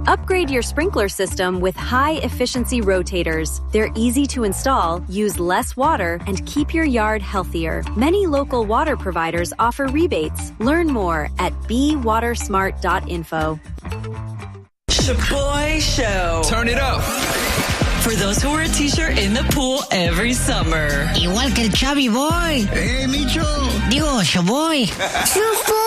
Upgrade your sprinkler system with high-efficiency rotators. They're easy to install, use less water, and keep your yard healthier. Many local water providers offer rebates. Learn more at bewatersmart.info. Shaboy Show. Turn it up. For those who wear a t-shirt in the pool every summer. Igual que el Chubby Boy. Micho. Digo, Shaboy.